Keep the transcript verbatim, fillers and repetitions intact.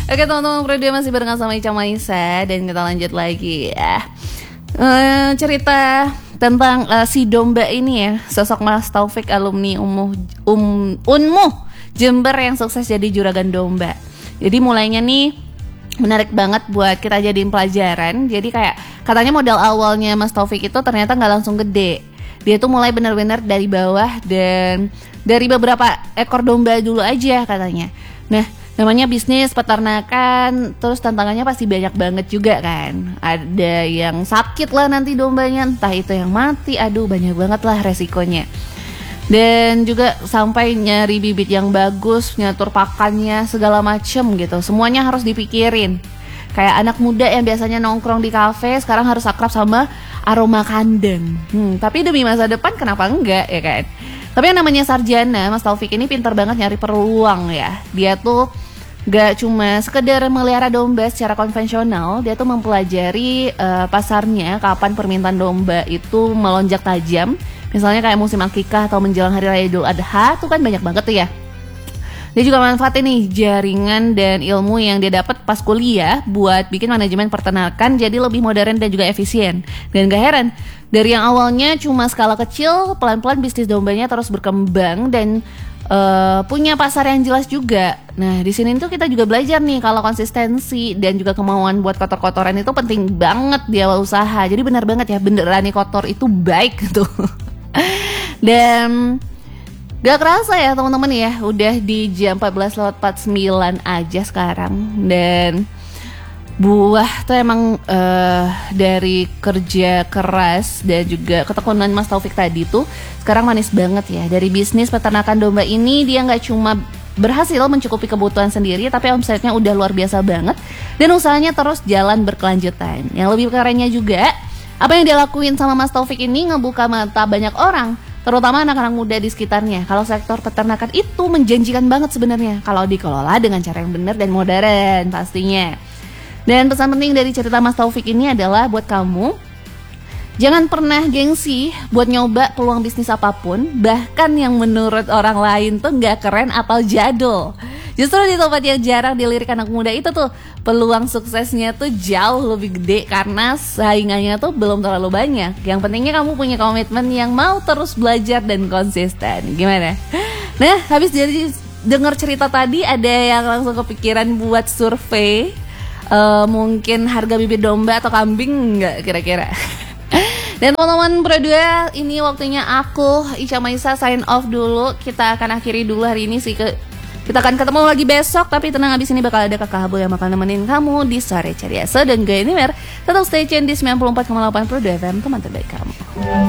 Oke teman-teman, Pro masih barengan sama Ica Maisa dan kita lanjut lagi ya. Uh, cerita tentang uh, si domba ini ya, sosok Mas Taufik alumni Umuh um, Unmuh Jember yang sukses jadi juragan domba. Jadi mulainya nih menarik banget buat kita jadiin pelajaran. Jadi kayak katanya modal awalnya Mas Taufik itu ternyata nggak langsung gede. Dia tuh mulai benar-benar dari bawah dan dari beberapa ekor domba dulu aja katanya. Nah, namanya bisnis peternakan, terus tantangannya pasti banyak banget juga kan. Ada yang sakit lah nanti dombanya, entah itu yang mati, aduh banyak banget lah resikonya. Dan juga sampai nyari bibit yang bagus, nyatur pakannya, segala macem gitu. Semuanya harus dipikirin. Kayak anak muda yang biasanya nongkrong di kafe, sekarang harus akrab sama aroma kandang. Hmm, tapi demi masa depan kenapa enggak ya kan? Tapi yang namanya sarjana, Mas Taufik ini pintar banget nyari peluang ya. Dia tuh gak cuma sekedar melihara domba secara konvensional, dia tuh mempelajari uh, pasarnya, kapan permintaan domba itu melonjak tajam. Misalnya kayak musim akikah atau menjelang hari raya Idul Adha, tuh kan banyak banget tuh ya. Dia juga manfaatin nih jaringan dan ilmu yang dia dapat pas kuliah buat bikin manajemen peternakan jadi lebih modern dan juga efisien. Dan gak heran, dari yang awalnya cuma skala kecil, pelan-pelan bisnis dombanya terus berkembang dan uh, punya pasar yang jelas juga. Nah, di sini tuh kita juga belajar nih kalau konsistensi dan juga kemauan buat kotor-kotoran itu penting banget di awal usaha. Jadi benar banget ya, beneran nih kotor itu baik tuh. Dan gak kerasa ya teman-teman ya, udah di jam empat belas lewat empat puluh sembilan aja sekarang. Dan buah tuh emang uh, dari kerja keras dan juga ketekunan Mas Taufik tadi tuh sekarang manis banget ya. Dari bisnis peternakan domba ini dia gak cuma berhasil mencukupi kebutuhan sendiri, tapi omsetnya udah luar biasa banget. Dan usahanya terus jalan berkelanjutan. Yang lebih kerennya juga, apa yang dia lakuin sama Mas Taufik ini ngebuka mata banyak orang, terutama anak-anak muda di sekitarnya. Kalau sektor peternakan itu menjanjikan banget sebenarnya kalau dikelola dengan cara yang benar dan modern pastinya. Dan pesan penting dari cerita Mas Taufik ini adalah buat kamu, jangan pernah gengsi buat nyoba peluang bisnis apapun, bahkan yang menurut orang lain tuh gak keren atau jadul. Justru di tempat yang jarang dilirik anak muda itu tuh peluang suksesnya tuh jauh lebih gede karena saingannya tuh belum terlalu banyak. Yang pentingnya kamu punya komitmen yang mau terus belajar dan konsisten. Gimana? Nah, habis dari dengar cerita tadi ada yang langsung kepikiran buat survei uh, mungkin harga bibit domba atau kambing nggak kira-kira? Dan teman-teman berdua, ini waktunya aku Ica Maisa sign off dulu. Kita akan akhiri dulu hari ini sih ke Kita akan ketemu lagi besok, tapi tenang, abis ini bakal ada Kakak Habu yang bakal nemenin kamu di Sore Ceria. So, dan gak anywhere, tetap stay tune di sembilan puluh empat koma delapan Pro F M, teman terbaik kamu.